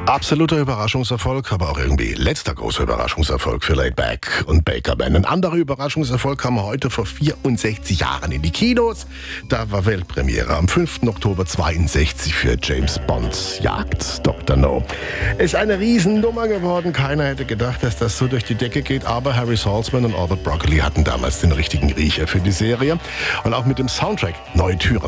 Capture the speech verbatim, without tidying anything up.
Absoluter Überraschungserfolg, aber auch irgendwie letzter großer Überraschungserfolg für Laid Back und Baker Band. Ein anderer Überraschungserfolg kam heute vor vierundsechzig Jahren in die Kinos. Da war Weltpremiere am fünften Oktober zweiundsechzig für James Bond Jagd Doktor No. Ist eine Riesennummer geworden. Keiner hätte gedacht, dass das so durch die Decke geht. Aber Harry Saltzman und Albert Broccoli hatten damals den richtigen Riecher für die Serie. Und auch mit dem Soundtrack neue Türen